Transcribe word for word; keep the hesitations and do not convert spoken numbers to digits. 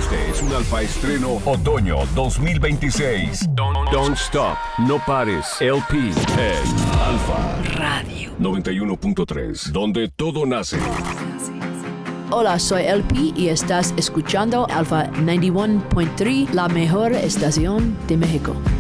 Este es un Alfa Estreno Otoño dos mil veintiséis. Don't, don't Stop, No Pares, L P en Alfa Radio noventa y uno punto tres, donde todo nace. Hola, soy L P y estás escuchando Alfa noventa y uno punto tres, la mejor estación de México.